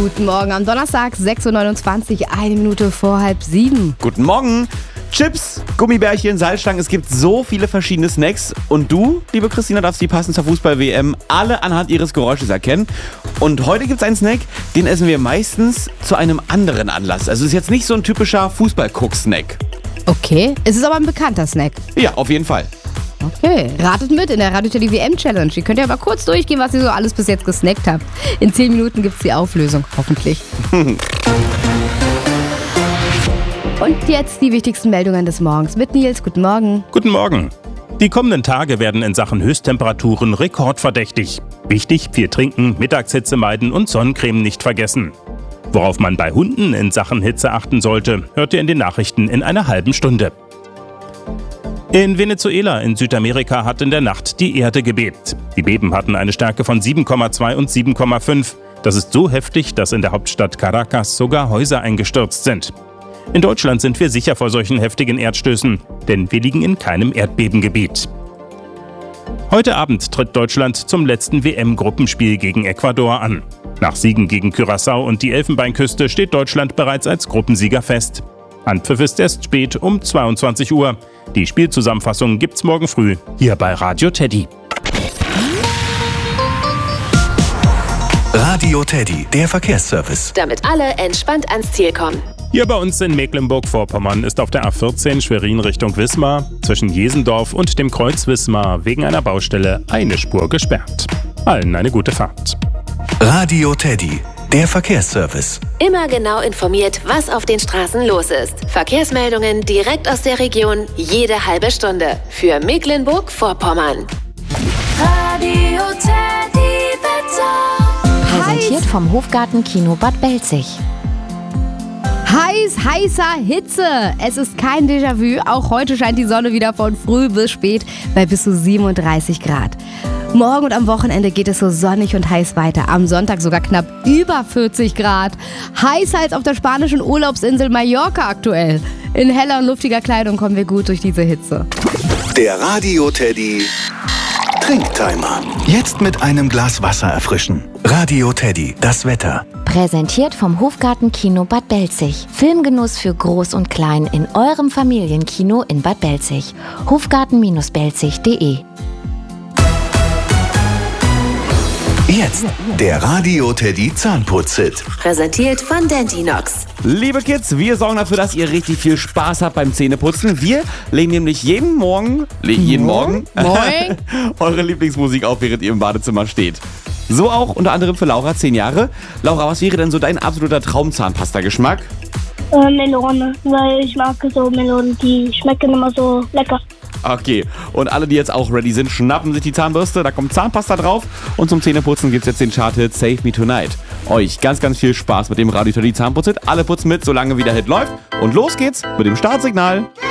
Guten Morgen am Donnerstag, 6.29 Uhr, 1 Minute vor 6:30. Guten Morgen. Chips, Gummibärchen, Salzstangen, es gibt so viele verschiedene Snacks. Und du, liebe Christina, darfst die passend zur Fußball-WM alle anhand ihres Geräusches erkennen. Und heute gibt es einen Snack, den essen wir meistens zu einem anderen Anlass. Also es ist jetzt nicht so ein typischer Fußball-Cook-Snack. Okay, es ist aber ein bekannter Snack. Ja, auf jeden Fall. Okay, ratet mit in der Radio Teddy WM Challenge. Ihr könnt ja mal kurz durchgehen, was ihr so alles bis jetzt gesnackt habt. In 10 Minuten gibt es die Auflösung, hoffentlich. Und jetzt die wichtigsten Meldungen des Morgens mit Nils. Guten Morgen. Guten Morgen. Die kommenden Tage werden in Sachen Höchsttemperaturen rekordverdächtig. Wichtig, viel trinken, Mittagshitze meiden und Sonnencreme nicht vergessen. Worauf man bei Hunden in Sachen Hitze achten sollte, hört ihr in den Nachrichten in einer halben Stunde. In Venezuela in Südamerika hat in der Nacht die Erde gebebt. Die Beben hatten eine Stärke von 7,2 und 7,5. Das ist so heftig, dass in der Hauptstadt Caracas sogar Häuser eingestürzt sind. In Deutschland sind wir sicher vor solchen heftigen Erdstößen, denn wir liegen in keinem Erdbebengebiet. Heute Abend tritt Deutschland zum letzten WM-Gruppenspiel gegen Ecuador an. Nach Siegen gegen Curaçao und die Elfenbeinküste steht Deutschland bereits als Gruppensieger fest. Anpfiff ist erst spät um 22 Uhr. Die Spielzusammenfassung gibt's morgen früh hier bei Radio Teddy. Radio Teddy, der Verkehrsservice. Damit alle entspannt ans Ziel kommen. Hier bei uns in Mecklenburg-Vorpommern ist auf der A14 Schwerin Richtung Wismar zwischen Jesendorf und dem Kreuz Wismar wegen einer Baustelle eine Spur gesperrt. Allen eine gute Fahrt. Radio Teddy, der Verkehrsservice. Immer genau informiert, was auf den Straßen los ist. Verkehrsmeldungen direkt aus der Region, jede halbe Stunde. Für Mecklenburg-Vorpommern. Radio Teddy Wetter. Präsentiert vom Hofgarten-Kino Bad Belzig. Heißer Hitze. Es ist kein Déjà-vu. Auch heute scheint die Sonne wieder von früh bis spät bei bis zu 37 Grad. Morgen und am Wochenende geht es so sonnig und heiß weiter. Am Sonntag sogar knapp über 40 Grad. Heißer als auf der spanischen Urlaubsinsel Mallorca aktuell. In heller und luftiger Kleidung kommen wir gut durch diese Hitze. Der Radio Teddy Trinktimer. Jetzt mit einem Glas Wasser erfrischen. Radio Teddy, das Wetter. Präsentiert vom Hofgarten-Kino Bad Belzig. Filmgenuss für Groß und Klein in eurem Familienkino in Bad Belzig. Hofgarten-belzig.de. Jetzt der Radio Teddy Zahnputz-Hit. Präsentiert von Dentinox. Liebe Kids, wir sorgen dafür, dass ihr richtig viel Spaß habt beim Zähneputzen. Wir legen nämlich jeden Morgen eure Lieblingsmusik auf, während ihr im Badezimmer steht. So auch unter anderem für Laura, 10 Jahre. Laura, was wäre denn so dein absoluter Traumzahnpasta-Geschmack? Melone, weil ich mag so Melonen, die schmecken immer so lecker. Okay, und alle, die jetzt auch ready sind, schnappen sich die Zahnbürste, da kommt Zahnpasta drauf und zum Zähneputzen gibt es jetzt den Chart-Hit Save Me Tonight. Euch ganz, ganz viel Spaß mit dem Radio Teddy Zahnputz-Hit. Alle putzen mit, solange wie der Hit läuft. Und los geht's mit dem Startsignal.